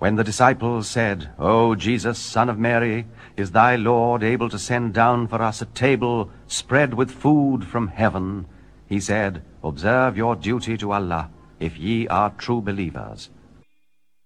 When the disciples said, "O Jesus, Son of Mary, is thy Lord able to send down for us a table spread with food from heaven?" he said, "Observe your duty to Allah, if ye are true believers.